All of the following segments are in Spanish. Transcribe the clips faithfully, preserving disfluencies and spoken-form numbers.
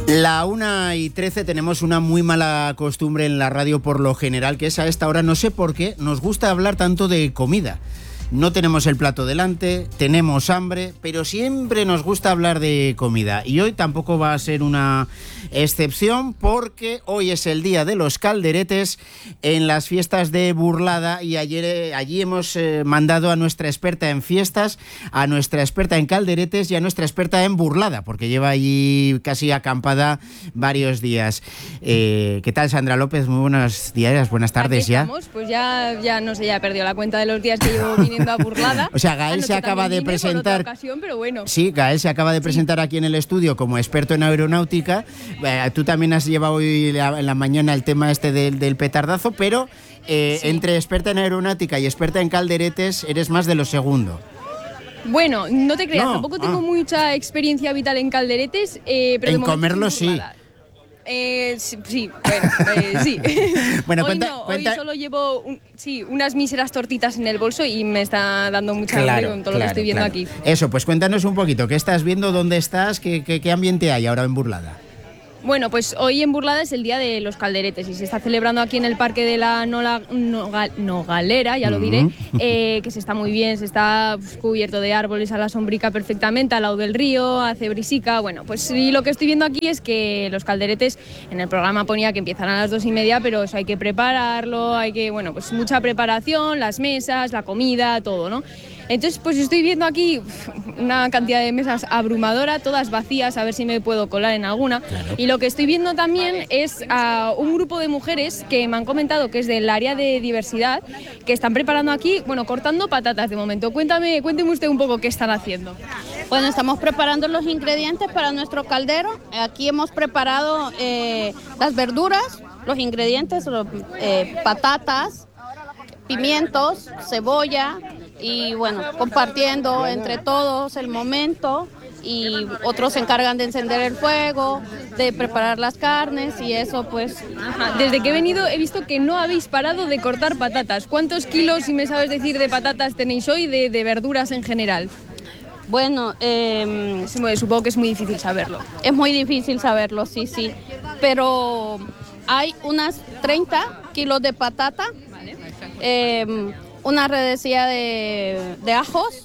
La una y trece tenemos una muy mala costumbre en la radio por lo general, que es a esta hora, no sé por qué, nos gusta hablar tanto de comida. No tenemos el plato delante, tenemos hambre, pero siempre nos gusta hablar de comida. Y hoy tampoco va a ser una excepción, porque hoy es el día de los calderetes en las fiestas de Burlada, y ayer eh, allí hemos eh, mandado a nuestra experta en fiestas, a nuestra experta en calderetes y a nuestra experta en Burlada, porque lleva allí casi acampada varios días. Eh, ¿Qué tal, Sandra López? Muy buenos días, buenas tardes. Aquí estamos, ya. Pues ya, ya no sé, ya he perdido la cuenta de los días que llevo viniendo a Burlada. O sea, Gael Anoche se acaba de presentar. Ocasión, pero bueno. Sí, Gael se acaba de presentar sí. aquí en el estudio como experto en aeronáutica. Eh, tú también has llevado hoy la, en la mañana el tema este del, del petardazo, pero eh, sí. entre experta en aeronáutica y experta en calderetes, eres más de lo segundo. Bueno, no te creas, no, tampoco tengo ah. mucha experiencia vital en calderetes. Eh, pero en comerlo sí. Eh, sí, sí, bueno, eh, sí. Bueno, hoy cuenta, no, cuenta... hoy solo llevo un, sí, unas míseras tortitas en el bolso y me está dando mucha claro, hambre con todo claro, lo que estoy viendo claro. aquí. Eso, pues cuéntanos un poquito, ¿qué estás viendo? ¿Dónde estás? ¿Qué, qué, qué ambiente hay ahora en Burlada? Bueno, pues hoy en Burlada es el día de los calderetes y se está celebrando aquí en el Parque de la Nola, Nogal, Nogalera, ya lo diré, eh, que se está muy bien, se está pues, cubierto de árboles a la sombrica perfectamente, al lado del río, hace brisica. Bueno, pues y lo que estoy viendo aquí es que los calderetes, en el programa ponía que empiezan a las dos y media, pero eso hay que prepararlo, hay que, bueno, pues mucha preparación, las mesas, la comida, todo, ¿no? Entonces, pues estoy viendo aquí una cantidad de mesas abrumadora, todas vacías, a ver si me puedo colar en alguna. Claro. Y lo que estoy viendo también es a un grupo de mujeres que me han comentado que es del área de diversidad, que están preparando aquí, bueno, cortando patatas de momento. Cuéntame, cuénteme usted un poco qué están haciendo. Bueno, estamos preparando los ingredientes para nuestro caldero. Aquí hemos preparado eh, las verduras, los ingredientes, los, eh, patatas, pimientos, cebolla, y bueno, compartiendo entre todos el momento, y otros se encargan de encender el fuego, de preparar las carnes y eso pues. Ajá. Desde que he venido he visto que no habéis parado de cortar patatas. ¿Cuántos kilos, si me sabes decir, de patatas tenéis hoy, de, de verduras en general? Bueno, eh, supongo que es muy difícil saberlo. Es muy difícil saberlo, sí, sí, pero hay unas treinta kilos de patata. Vale. Eh, una redecilla de, de ajos,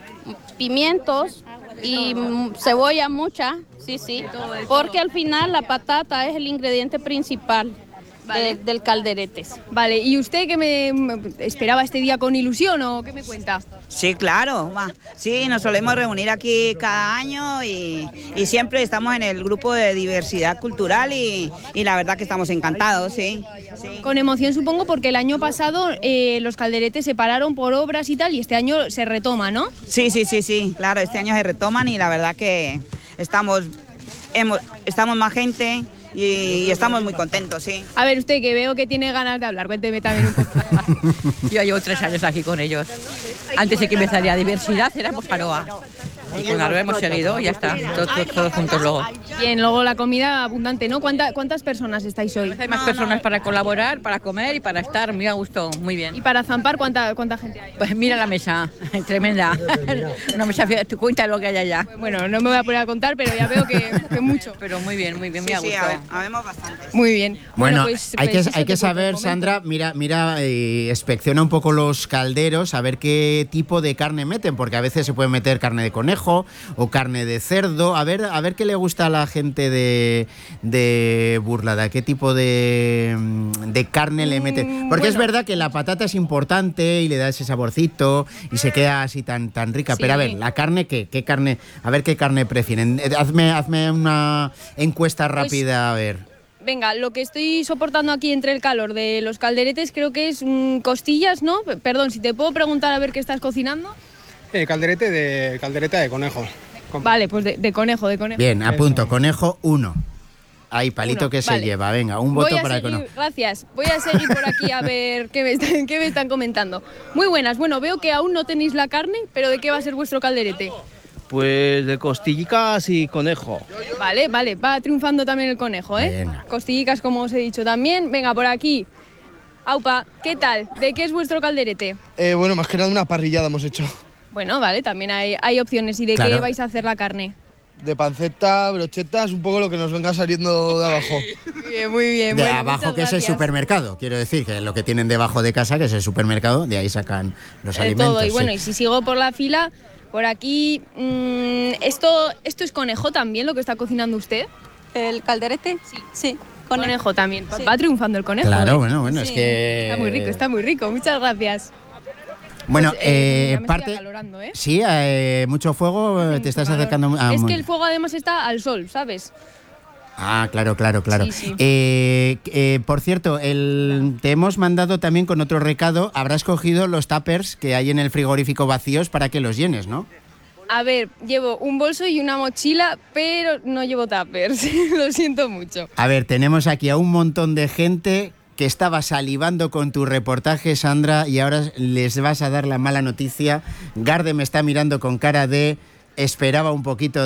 pimientos y cebolla mucha, sí, sí, porque al final la patata es el ingrediente principal. Vale. De, del calderetes. Vale, ¿y usted que me, me esperaba este día con ilusión o qué me cuenta? Sí, claro, sí, nos solemos reunir aquí cada año y, y siempre estamos en el grupo de diversidad cultural y, y la verdad que estamos encantados, sí. sí. Con emoción supongo, porque el año pasado eh, los calderetes se pararon por obras y tal, y este año se retoma, ¿no? Sí, sí, sí, sí, claro, este año se retoman y la verdad que estamos, hemos, estamos más gente. Y, y estamos muy contentos, sí. A ver, usted que veo que tiene ganas de hablar, cuénteme también un poco. Yo llevo tres años aquí con ellos. Antes de que empezaría diversidad éramos Paroa. Y con Aroa hemos seguido y ya está, todos, todos, todos juntos luego. Bien, luego la comida abundante, ¿no? ¿Cuánta, ¿Cuántas personas estáis hoy? Pues hay más personas para colaborar, para comer y para estar muy a gusto, muy bien. ¿Y para zampar cuánta, cuánta gente hay? Pues mira la mesa, tremenda. Una mesa, tú cuenta lo que hay allá. Bueno, no me voy a poner a contar, pero ya veo que, que mucho. Pero muy bien, muy bien, muy sí, a gusto. Sí, habemos bastante. Muy bien. Bueno, bueno pues, hay pues que, hay que saber, Sandra, mira, mira, eh, inspecciona un poco los calderos, a ver qué tipo de carne meten, porque a veces se puede meter carne de conejo o carne de cerdo, a ver, a ver qué le gusta a la gente de, de Burlada, qué tipo de, de carne le meten. Porque bueno, es verdad que la patata es importante y le da ese saborcito y se queda así tan, tan rica, sí. Pero a ver, la carne, ¿qué? ¿Qué carne? A ver qué carne prefieren. Hazme, hazme una encuesta rápida, pues, a ver. Venga, lo que estoy soportando aquí entre el calor de los calderetes creo que es mmm, costillas, ¿no? Perdón, si te puedo preguntar a ver qué estás cocinando. Eh, calderete de caldereta de conejo. Vale, pues de, de conejo, de conejo. Bien, apunto, conejo uno. Ahí, palito uno, que vale. Se lleva, venga, un voto para el conejo. Gracias, voy a seguir por aquí a ver qué me, están, qué me están comentando. Muy buenas, bueno, veo que aún no tenéis la carne, pero ¿de qué va a ser vuestro calderete? Pues de costillicas y conejo. Vale, vale, va triunfando también el conejo, ¿eh? Venga. Costillicas, como os he dicho también. Venga, por aquí. Aupa, ¿qué tal? ¿De qué es vuestro calderete? Eh, bueno, más que nada una parrillada hemos hecho. Bueno, vale, también hay, hay opciones. ¿Y de claro. qué vais a hacer la carne? de panceta, brochetas, un poco lo que nos venga saliendo de abajo. Muy bien, muy bien. De bueno, abajo, que es el gracias. supermercado, quiero decir, que lo que tienen debajo de casa, que es el supermercado, de ahí sacan los De alimentos. todo. Y bueno, sí. y si sigo por la fila, por aquí, mmm, esto, ¿esto es conejo también lo que está cocinando usted? ¿El calderete? Sí. Sí. Conejo, conejo también. Sí. Va triunfando el conejo. Claro, ¿eh? bueno, bueno, Sí. es que... Está muy rico, está muy rico. Muchas gracias. Bueno, Pues, eh, eh, ya me parte... estoy acalorando, ¿eh? Sí, eh, mucho fuego, te estás Calor. acercando... a Es un- que el fuego además está al sol, ¿sabes? Ah, claro, claro, claro. Sí, sí. Eh, eh, por cierto, el, te hemos mandado también con otro recado, habrás cogido los tuppers que hay en el frigorífico vacíos para que los llenes, ¿no? A ver, llevo un bolso y una mochila, pero no llevo tuppers. Lo siento mucho. A ver, tenemos aquí a un montón de gente que estaba salivando con tu reportaje, Sandra, y ahora les vas a dar la mala noticia. Garde me está mirando con cara de esperaba un poquito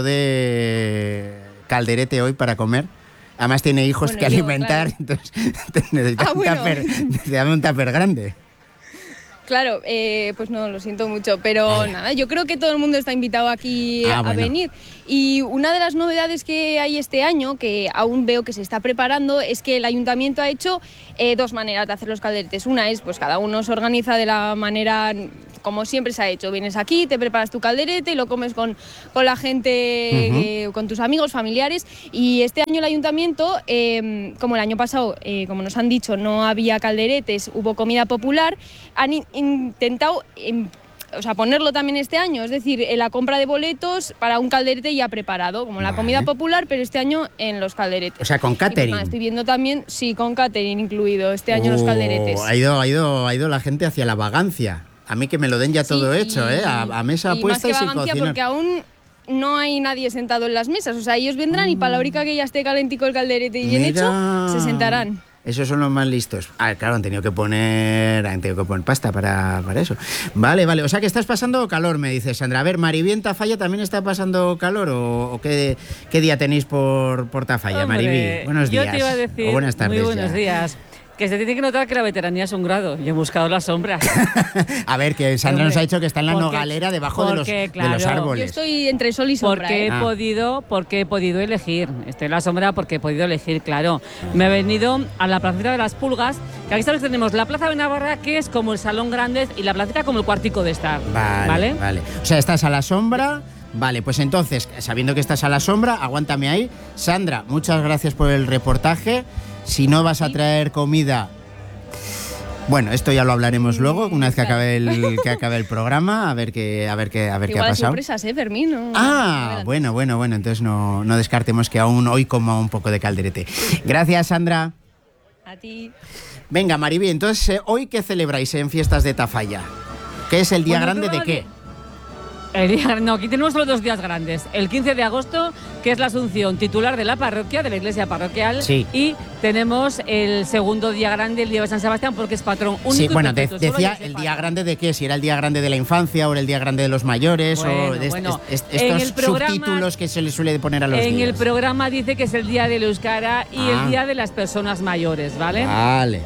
de calderete hoy para comer. Además tiene hijos Bueno, que yo, alimentar, claro. entonces necesita Ah, un bueno. tupper, necesita un tupper grande. Claro, eh, pues no, lo siento mucho, pero nada, yo creo que todo el mundo está invitado aquí Ah, a bueno. venir. Y una de las novedades que hay este año, que aún veo que se está preparando, es que el ayuntamiento ha hecho eh, dos maneras de hacer los calderetes. Una es, pues cada uno se organiza de la manera como siempre se ha hecho. Vienes aquí, te preparas tu calderete y lo comes con, con la gente, Ujú. eh, con tus amigos, familiares. Y este año el ayuntamiento, eh, como el año pasado, eh, como nos han dicho, no había calderetes, hubo comida popular, han in- intentado... em, o sea, ponerlo también este año, es decir, en la compra de boletos para un calderete ya preparado, como la Vale. comida popular, pero este año en los calderetes. O sea, con Y, pues, catering. nada, estoy viendo también, sí, con catering incluido, este año los Oh, calderetes. Ha ido, ha, ido, ha ido la gente hacia la vagancia. A mí que me lo den ya Sí, todo y- hecho, ¿eh? A, a mesa y puesta más y que sin vagancia, cocinar. porque aún no hay nadie sentado en las mesas. O sea, ellos vendrán y para la hora que ya esté calentico el calderete y bien Mira. hecho, se sentarán. Esos son los más listos. Ah, claro, han tenido que poner, han tenido que poner pasta para, para eso. Vale, vale. O sea que estás pasando calor, me dice Sandra. A ver, Maribí Tafalla también está pasando calor o, o qué, qué día tenéis por, por Tafalla, Hombre, Maribí. Buenos días. Yo te iba a decir, o buenas tardes. muy buenos ya. días, que se tiene que notar que la veteranía es un grado. Yo he buscado la sombra. A ver, que Sandra Hombre, nos ha dicho que está en la porque- nogalera debajo de los, porque, de los claro, Yo árboles. estoy entre sol y sombra. Porque ¿eh? he Ah. podido, porque he podido elegir. Estoy en la sombra porque he podido elegir, claro. Me he venido a la placita de las Pulgas, que aquí sabes que tenemos la Plaza de Navarra, que es como el Salón Grande, y la placita como el cuartico de estar. Vale, ¿Vale? vale. O sea, estás a la sombra. Vale, pues entonces, sabiendo que estás a la sombra, aguántame ahí. Sandra, muchas gracias por el reportaje. Si no vas a traer comida... Bueno, esto ya lo hablaremos luego, una vez que acabe el, que acabe el programa, a ver qué, a ver qué, a ver qué Igual ha hay pasado. sorpresas, ¿eh, Fermín? No- Ah, Adelante. bueno, bueno, bueno, entonces no, no descartemos que aún hoy coma un poco de calderete. Gracias, Sandra. A ti. Venga, Maribí, entonces, eh, ¿hoy qué celebráis en Fiestas de Tafalla? ¿Qué es el día Bueno, grande de creo qué? que- El día- no, aquí tenemos solo dos días grandes. El quince de agosto, que es la Asunción titular de la parroquia, de la iglesia parroquial. Sí. Y tenemos el segundo día grande, el día de San Sebastián, porque es patrón único. Sí, y bueno, de- perfecto, solo decía hay ese el patrón. día grande de qué, si era el día grande de la infancia o era el día grande de los mayores o Bueno, de est- bueno. est- est- En estos el programa- subtítulos que se le suele poner a los En días. el programa dice que es el día del euskara y Ah. el día de las personas mayores, ¿vale? Vale.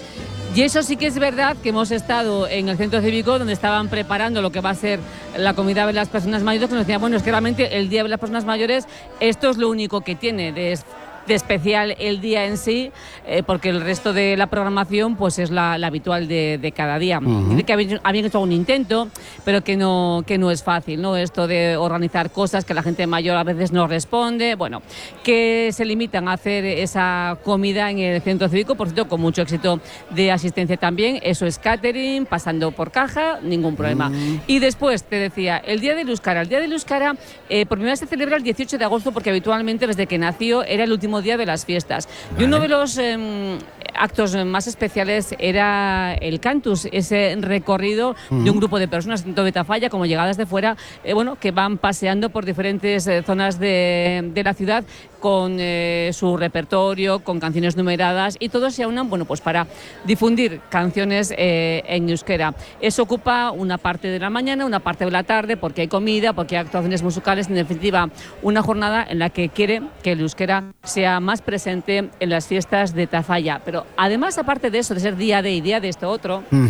Y eso sí que es verdad que hemos estado en el centro cívico donde estaban preparando lo que va a ser la comida de las personas mayores, que nos decían, bueno, es que realmente el Día de las Personas Mayores, esto es lo único que tiene de, de especial el día en sí, eh, porque el resto de la programación pues es la, la habitual de, de cada día. Ujú. Dice que habían, habían hecho un intento, pero que no, que no es fácil, ¿no? Esto de organizar cosas que la gente mayor a veces no responde, bueno, que se limitan a hacer esa comida en el centro cívico, por cierto, con mucho éxito de asistencia también. Eso es catering, pasando por caja, ningún problema. Mm. Y después te decía, el Día del Euskara. El Día del Euskara, eh, por primera vez se celebra el dieciocho de agosto, porque habitualmente desde que nació era el último día de las fiestas. Y uno de los eh, actos más especiales era el Cantus, ese recorrido de un grupo de personas, tanto de Tafalla como llegadas de fuera, eh, bueno, que van paseando por diferentes eh, zonas de, de la ciudad con eh, su repertorio, con canciones numeradas, y todos se aunan, bueno, pues para difundir canciones eh, en euskera. Eso ocupa una parte de la mañana, una parte de la tarde, porque hay comida, porque hay actuaciones musicales, en definitiva, una jornada en la que quiere que el euskera sea más presente en las fiestas de Tafalla. Pero además, aparte de eso, de ser día de y día de esto otro, Ujú.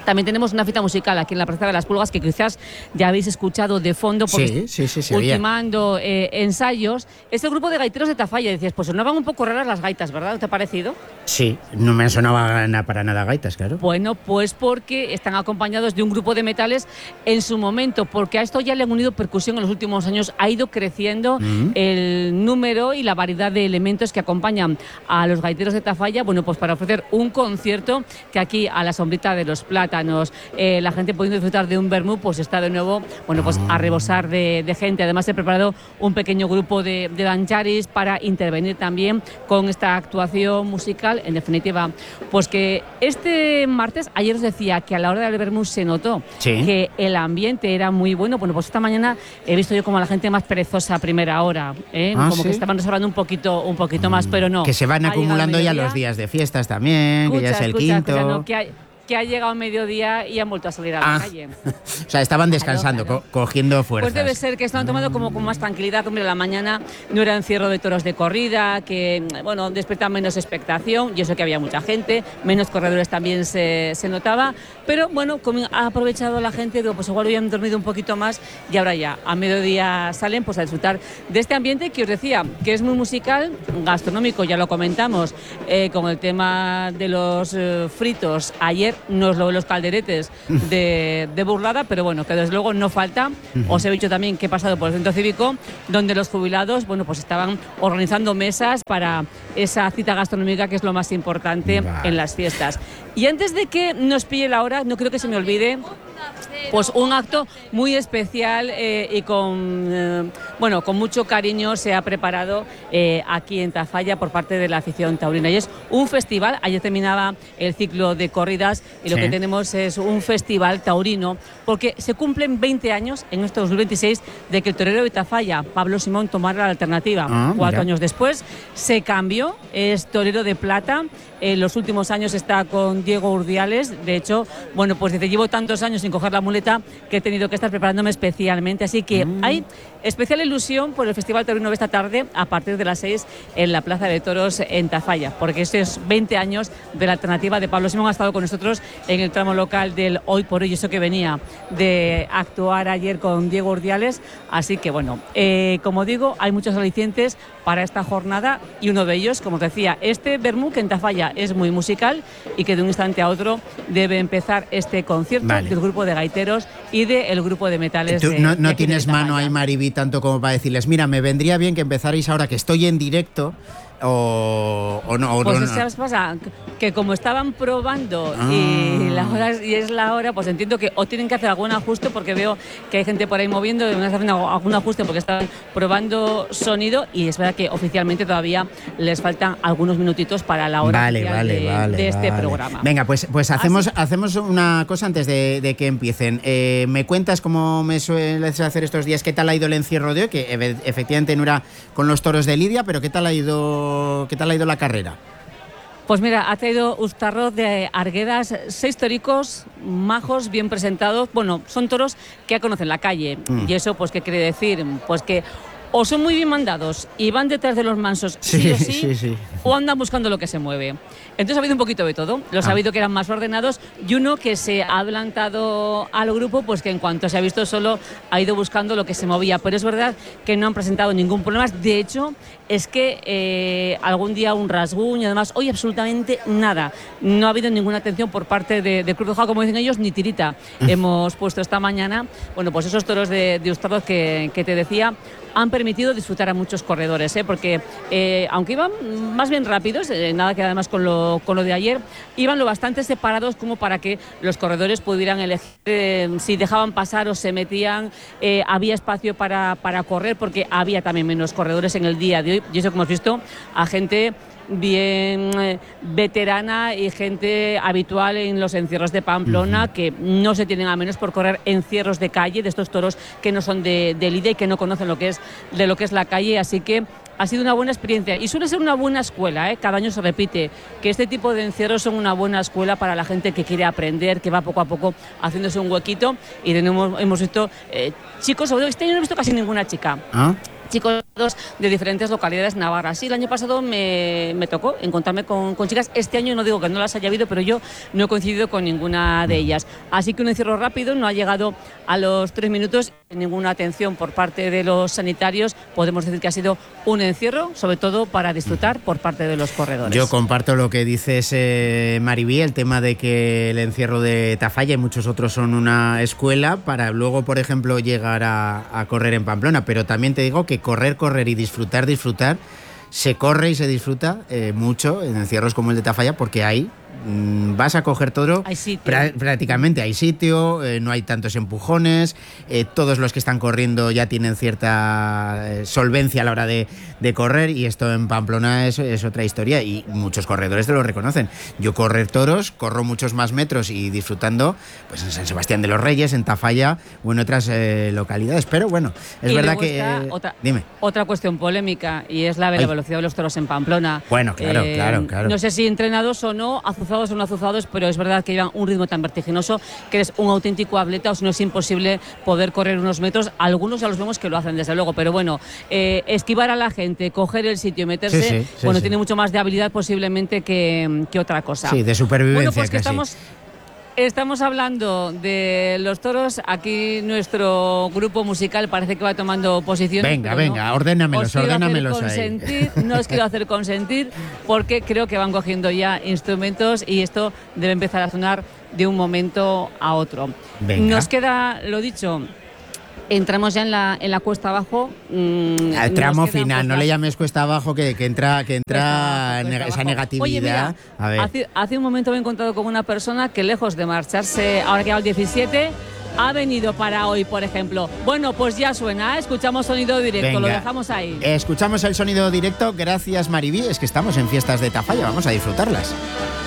También tenemos una cita musical aquí en la Plaza de las Pulgas que quizás ya habéis escuchado de fondo porque sí, sí, sí, sí, ultimando eh, ensayos. Es el grupo de gaiteros de Tafalla. Decías, pues sonaban un poco raras las gaitas, ¿verdad? ¿No te ha parecido? Sí, no me sonaba para nada gaitas, claro. Bueno, pues porque están acompañados de un grupo de metales en su momento, porque a esto ya le han unido percusión en los últimos años. Ha ido creciendo mm. el número y la variedad de elementos que acompañan a los gaiteros de Tafalla, bueno, pues para ofrecer un concierto que aquí a la sombrita de los Plátanos, eh, la gente pudiendo disfrutar de un vermú, pues está de nuevo, bueno, pues a rebosar de, de gente. Además he preparado un pequeño grupo de, de dancharis para intervenir también con esta actuación musical. En definitiva, pues que este martes, ayer os decía que a la hora del vermú se notó sí. que el ambiente era muy bueno. Bueno, pues esta mañana he visto yo como a la gente más perezosa a primera hora, ¿eh? ah, como ¿sí? que estaban reservando un poquito, un poquito mm, más, pero no. Que se van acumulando ya los días de fiestas también, escucha, que ya es el escucha, quinto. Escucha, no, que hay, que ha llegado mediodía y han vuelto a salir a la ah. calle. O sea, estaban descansando, claro, claro. Co cogiendo fuerzas. Pues debe ser que estaban tomando como con más tranquilidad. Hombre, la mañana no era encierro de toros de corrida, que, bueno, despertaba menos expectación. Yo sé que había mucha gente, menos corredores también se, se notaba. Pero, bueno, como ha aprovechado la gente, digo, pues igual habían dormido un poquito más y ahora ya, a mediodía salen pues a disfrutar de este ambiente que os decía, que es muy musical, gastronómico, ya lo comentamos, eh, con el tema de los eh, fritos. Ayer no es lo de los calderetes de, de Burlada, pero bueno, que desde luego no falta. Uh-huh. Os he dicho también que he pasado por el centro cívico, donde los jubilados, bueno, pues estaban organizando mesas para esa cita gastronómica que es lo más importante vale. en las fiestas. Y antes de que nos pille la hora, no creo que se me olvide, pues un acto muy especial eh, y con eh, bueno con mucho cariño se ha preparado eh, aquí en Tafalla por parte de la afición taurina, y es un festival. Ayer terminaba el ciclo de corridas y lo sí. que tenemos es un festival taurino, porque se cumplen veinte años en este dos mil veintiséis de que el torero de Tafalla, Pablo Simón, tomara la alternativa. Ah, Cuatro mira. años después se cambió, es torero de plata. En los últimos años está con Diego Urdiales. De hecho, bueno, pues dice, llevo tantos años sin coger la muleta que he tenido que estar preparándome especialmente. Así que mm. hay especial ilusión por el Festival Taurino de esta tarde a partir de las seis en la Plaza de Toros en Tafalla, porque estos veinte años de la alternativa de Pablo Simón ha estado con nosotros en el tramo local del Hoy por Hoy, eso que venía de actuar ayer con Diego Urdiales. Así que bueno, eh, como digo, hay muchos alicientes para esta jornada y uno de ellos, como os decía, este vermú que en Tafalla es muy musical y que de un instante a otro debe empezar este concierto vale. del grupo de gaiteros y del grupo de metales. Tú de, no, no de tienes mano ahí, Mariby, tanto como para decirles, mira, me vendría bien que empezarais ahora que estoy en directo. O, o no, o pues no, ¿sabes no. pasa? Que como estaban probando ah. y, la hora, y es la hora, pues entiendo que o tienen que hacer algún ajuste, porque veo que hay gente por ahí moviendo, y hacer algún ajuste porque están probando sonido, y es verdad que oficialmente todavía les faltan algunos minutitos para la hora vale, vale, de, vale, de este vale. programa. Venga, pues, pues hacemos, Así. hacemos una cosa antes de, de que empiecen. Eh, ¿Me cuentas cómo me sueles hacer estos días? ¿Qué tal ha ido el encierro de hoy? Que efectivamente no era con los toros de Lidia, pero ¿qué tal ha ido, qué tal ha ido la carrera? Pues mira, ha traído Ustarroz de Arguedas seis toricos majos, bien presentados. Bueno, son toros que ya conocen la calle. Mm. Y eso, pues, ¿qué quiere decir? Pues que o son muy bien mandados y van detrás de los mansos sí, sí o sí, sí, sí, o andan buscando lo que se mueve. Entonces ha habido un poquito de todo. Los ah. ha habido que eran más ordenados y uno que se ha adelantado al grupo, pues que en cuanto se ha visto solo ha ido buscando lo que se movía. Pero es verdad que no han presentado ningún problema. De hecho, es que eh, algún día un rasguño, además, hoy absolutamente nada. No ha habido ninguna atención por parte de, de Cruz Roja, como dicen ellos, ni tirita. Mm. Hemos puesto esta mañana, bueno, pues esos toros de, de Ustarroz que, que te decía, han permitido disfrutar a muchos corredores, ¿eh? porque eh, aunque iban más bien rápidos, eh, nada que además con lo, con lo de ayer, iban lo bastante separados como para que los corredores pudieran elegir eh, si dejaban pasar o se metían, eh, había espacio para, para correr, porque había también menos corredores en el día de hoy, y eso que hemos visto a gente bien eh, veterana y gente habitual en los encierros de Pamplona, uh-huh. que no se tienen a menos por correr encierros de calle, de estos toros que no son de, de lidia y que no conocen lo que es de lo que es la calle, así que ha sido una buena experiencia y suele ser una buena escuela, ¿eh? Cada año se repite que este tipo de encierros son una buena escuela para la gente que quiere aprender, que va poco a poco haciéndose un huequito, y tenemos, hemos visto eh, chicos, sobre todo este año no he visto casi ninguna chica. ¿Ah? chicos de diferentes localidades navarras. Sí, el año pasado me, me tocó encontrarme con, con chicas. Este año no digo que no las haya habido, pero yo no he coincidido con ninguna de ellas. Así que un encierro rápido, no ha llegado a los tres minutos, ninguna atención por parte de los sanitarios. Podemos decir que ha sido un encierro, sobre todo para disfrutar por parte de los corredores. Yo comparto lo que dices, eh, Mariví, el tema de que el encierro de Tafalla y muchos otros son una escuela para luego, por ejemplo, llegar a, a correr en Pamplona. Pero también te digo que correr, correr y disfrutar, disfrutar, se corre y se disfruta eh, mucho en encierros como el de Tafalla, porque hay mmm, vas a coger todo, prá- prácticamente hay sitio, eh, no hay tantos empujones, eh, todos los que están corriendo ya tienen cierta eh, solvencia a la hora de, de correr, y esto en Pamplona es, es otra historia, y muchos corredores te lo reconocen. Yo correr toros, corro muchos más metros y disfrutando pues en San Sebastián de los Reyes, en Tafalla o en otras eh, localidades, pero bueno, es y verdad luego que... está Eh, otra, dime. Otra cuestión polémica, y es la de la velocidad de los toros en Pamplona. Bueno, claro, Eh, claro, claro. No sé si entrenados o no, azuzados o no azuzados, pero es verdad que llevan un ritmo tan vertiginoso que eres un auténtico atleta, o si no es imposible poder correr unos metros. Algunos ya los vemos que lo hacen, desde luego, pero bueno, eh, esquivar a la gente, coger el sitio y meterse, Sí, sí, sí, bueno, sí. tiene mucho más de habilidad posiblemente que, que otra cosa. Sí, de supervivencia Bueno, pues que casi. estamos... Estamos hablando de los toros. Aquí nuestro grupo musical parece que va tomando posiciones. Venga, pero venga, no. ordénamelos, Os quiero hacer ordénamelos ahí. consentir, no os quiero hacer consentir, porque creo que van cogiendo ya instrumentos y esto debe empezar a sonar de un momento a otro. Venga. Nos queda, lo dicho, entramos ya en la, en la cuesta abajo. mmm, Al tramo nos quedan, final, pues, no le las- llames cuesta abajo, que, que entra, que entra Cuesta abajo, neg- cuesta esa abajo. negatividad. Oye, mira, a ver. hace, hace un momento me he encontrado con una persona que, lejos de marcharse, ahora que va el diecisiete, ha venido para hoy, por ejemplo. Bueno, pues ya suena, ¿eh? Escuchamos sonido directo, lo Venga. dejamos ahí. Escuchamos el sonido directo, gracias Mariví, es que estamos en fiestas de Tafalla, vamos a disfrutarlas.